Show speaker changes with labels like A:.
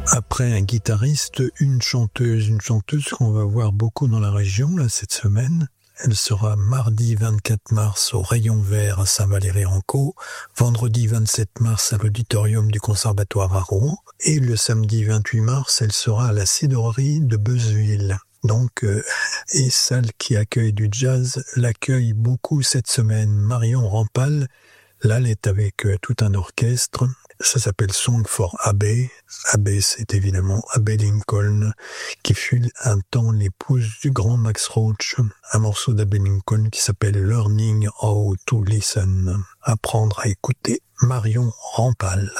A: Après un guitariste, une chanteuse qu'on va voir beaucoup dans la région là, cette semaine. Elle sera mardi 24 mars au Rayon Vert à Saint-Valery-en-Caux, vendredi 27 mars à l'auditorium du Conservatoire à Rouen, et le samedi 28 mars, elle sera à la Cidrerie de Beuzeville. Donc, et salle qui accueille du jazz l'accueille beaucoup cette semaine. Marion Rampal, là, elle est avec tout un orchestre. Ça s'appelle Song for Abbey. Abbey, c'est évidemment Abbey Lincoln, qui fut un temps l'épouse du grand Max Roach. Un morceau d'Abbey Lincoln qui s'appelle Learning How to Listen. Apprendre à écouter. Marion Rampal.